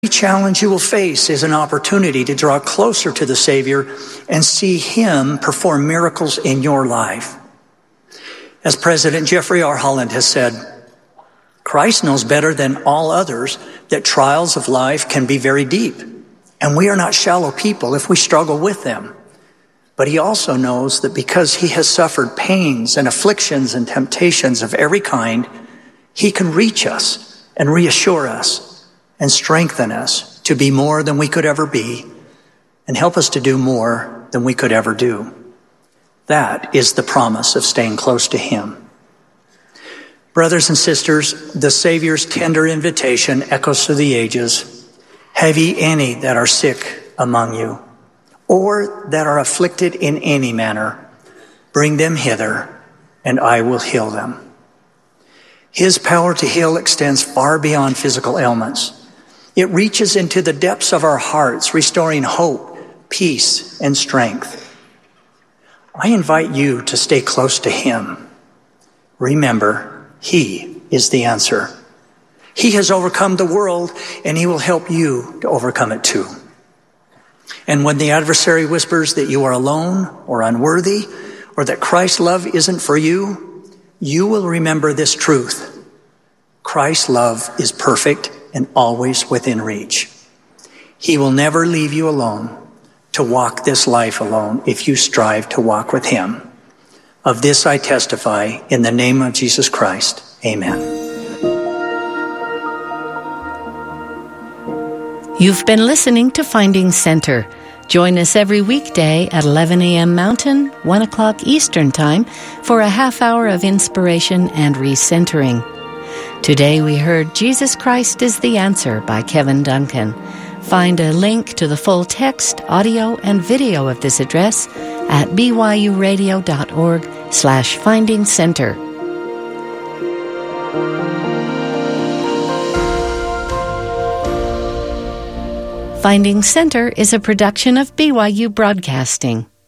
challenge you will face is an opportunity to draw closer to the Savior and see Him perform miracles in your life. As President Jeffrey R. Holland has said, Christ knows better than all others that trials of life can be very deep, and we are not shallow people if we struggle with them. But He also knows that because He has suffered pains and afflictions and temptations of every kind, He can reach us and reassure us and strengthen us to be more than we could ever be and help us to do more than we could ever do. That is the promise of staying close to Him. Brothers and sisters, the Savior's tender invitation echoes through the ages. Have ye any that are sick among you, or that are afflicted in any manner? Bring them hither, and I will heal them. His power to heal extends far beyond physical ailments. It reaches into the depths of our hearts, restoring hope, peace, and strength. I invite you to stay close to Him. Remember, He is the answer. He has overcome the world, and He will help you to overcome it too. And when the adversary whispers that you are alone or unworthy, or that Christ's love isn't for you, you will remember this truth. Christ's love is perfect and always within reach. He will never leave you alone to walk this life alone if you strive to walk with Him. Of this I testify in the name of Jesus Christ. Amen. You've been listening to Finding Center. Join us every weekday at 11 a.m. Mountain, 1 o'clock Eastern Time for a half hour of inspiration and recentering. Today we heard Jesus Christ is the Answer by Kevin Duncan. Find a link to the full text, audio, and video of this address at byuradio.org/Finding Center. Finding Center is a production of BYU Broadcasting.